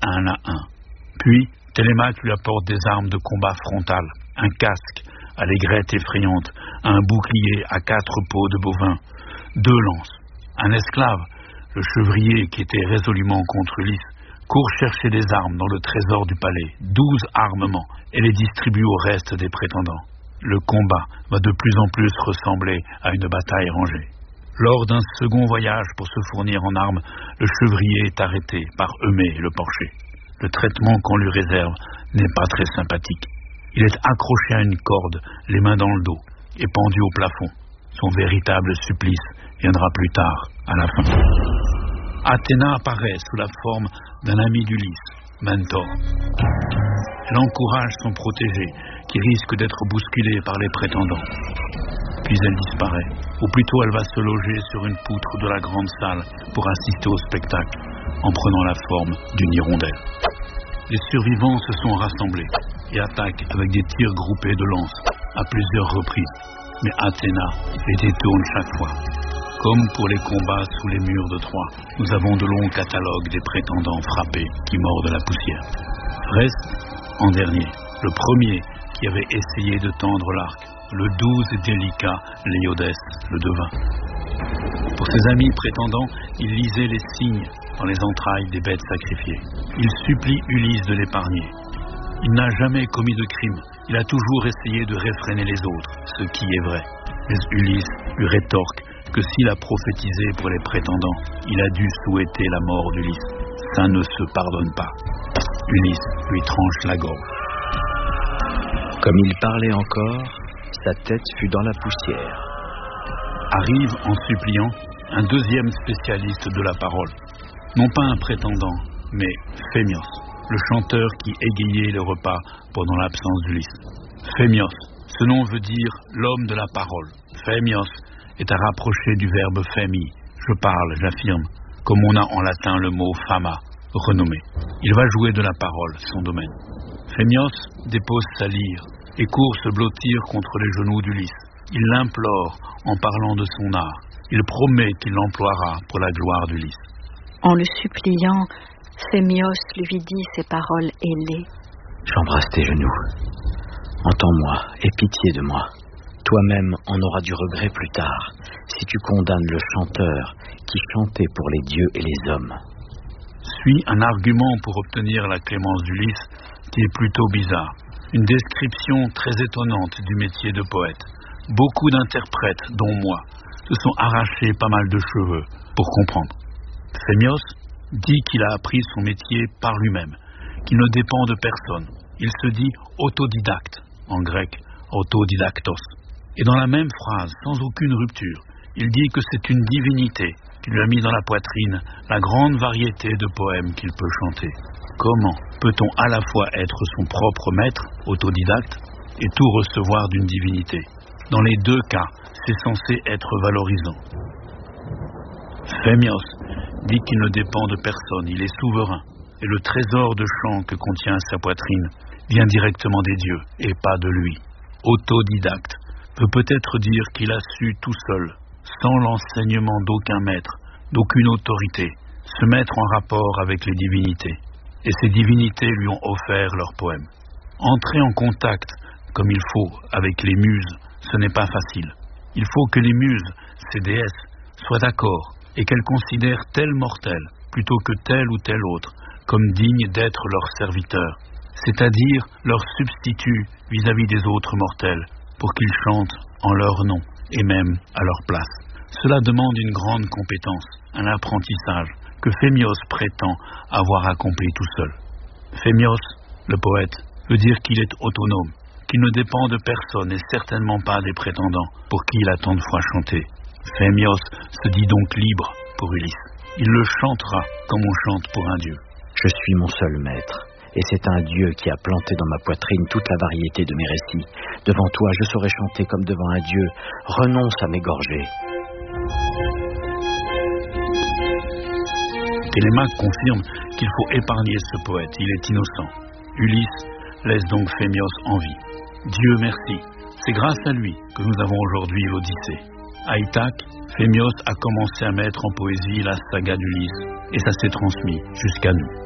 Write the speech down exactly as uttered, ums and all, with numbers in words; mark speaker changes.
Speaker 1: un à un. Puis, Télémaque lui apporte des armes de combat frontales, un casque à l'aigrette effrayante, un bouclier à quatre peaux de bovin, deux lances. Un esclave, le chevrier qui était résolument contre Ulysse, court chercher des armes dans le trésor du palais, douze armements, et les distribue au reste des prétendants. Le combat va de plus en plus ressembler à une bataille rangée. Lors d'un second voyage pour se fournir en armes, le chevrier est arrêté par Eumée le porcher. Le traitement qu'on lui réserve n'est pas très sympathique. Il est accroché à une corde, les mains dans le dos, et pendu au plafond. Son véritable supplice viendra plus tard, à la fin. Athéna apparaît sous la forme d'un ami d'Ulysse, Mentor. Elle encourage son protégé, qui risque d'être bousculé par les prétendants. Puis elle disparaît, ou plutôt elle va se loger sur une poutre de la grande salle pour assister au spectacle, en prenant la forme d'une hirondelle. Les survivants se sont rassemblés et attaquent avec des tirs groupés de lances à plusieurs reprises, mais Athéna les détourne chaque fois. Comme pour les combats sous les murs de Troie, nous avons de longs catalogues des prétendants frappés qui mordent la poussière. Reste, en dernier, le premier qui avait essayé de tendre l'arc, le doux et délicat Léodès, le devin. Pour ses amis prétendants, il lisait les signes dans les entrailles des bêtes sacrifiées. Il supplie Ulysse de l'épargner. Il n'a jamais commis de crime, il a toujours essayé de réfréner les autres, ce qui est vrai. Mais Ulysse lui rétorque que s'il a prophétisé pour les prétendants, il a dû souhaiter la mort d'Ulysse. Ça ne se pardonne pas. Ulysse lui tranche la gorge.
Speaker 2: Comme il parlait encore, sa tête fut dans la poussière.
Speaker 1: Arrive, en suppliant, un deuxième spécialiste de la parole. Non pas un prétendant, mais Phémios, le chanteur qui égayait le repas pendant l'absence d'Ulysse. Phémios, ce nom veut dire l'homme de la parole. Phémios est à rapprocher du verbe phemi, je parle, j'affirme, comme on a en latin le mot fama, renommé. Il va jouer de la parole, son domaine. Phémios dépose sa lyre et court se blottir contre les genoux d'Ulysse. Il l'implore en parlant de son art. Il promet qu'il l'emploiera pour la gloire d'Ulysse.
Speaker 3: En le suppliant, Phémios lui dit ces paroles ailées.
Speaker 2: J'embrasse tes genoux. Entends-moi, aie pitié de moi. Toi-même en auras du regret plus tard, si tu condamnes le chanteur qui chantait pour les dieux et les hommes.
Speaker 1: Suit un argument pour obtenir la clémence d'Ulysse qui est plutôt bizarre. Une description très étonnante du métier de poète. Beaucoup d'interprètes, dont moi, se sont arrachés pas mal de cheveux pour comprendre. Phémios dit qu'il a appris son métier par lui-même, qu'il ne dépend de personne. Il se dit autodidacte, en grec autodidactos. Et dans la même phrase, sans aucune rupture, il dit que c'est une divinité qui lui a mis dans la poitrine la grande variété de poèmes qu'il peut chanter. Comment peut-on à la fois être son propre maître, autodidacte, et tout recevoir d'une divinité? Dans les deux cas, c'est censé être valorisant. Phémios dit qu'il ne dépend de personne, il est souverain, et le trésor de chant que contient sa poitrine vient directement des dieux, et pas de lui. Autodidacte veut peut-être dire qu'il a su tout seul, sans l'enseignement d'aucun maître, d'aucune autorité, se mettre en rapport avec les divinités. Et ces divinités lui ont offert leurs poèmes. Entrer en contact, comme il faut, avec les muses, ce n'est pas facile. Il faut que les muses, ces déesses, soient d'accord et qu'elles considèrent tel mortel, plutôt que tel ou tel autre, comme digne d'être leur serviteur, c'est-à-dire leur substitut vis-à-vis des autres mortels, pour qu'ils chantent en leur nom et même à leur place. Cela demande une grande compétence, un apprentissage, que Phémios prétend avoir accompli tout seul. Phémios, le poète, veut dire qu'il est autonome, qu'il ne dépend de personne et certainement pas des prétendants pour qui il a tant de fois chanté. Phémios se dit donc libre pour Ulysse. Il le chantera comme on chante pour un dieu.
Speaker 2: Je suis mon seul maître, et c'est un dieu qui a planté dans ma poitrine toute la variété de mes récits. Devant toi, je saurais chanter comme devant un dieu. Renonce à m'égorger.
Speaker 1: Télémaque confirme qu'il faut épargner ce poète, il est innocent. Ulysse laisse donc Phémios en vie. Dieu merci, c'est grâce à lui que nous avons aujourd'hui l'Odyssée. À Ithaque, Phémios a commencé à mettre en poésie la saga d'Ulysse, et ça s'est transmis jusqu'à nous.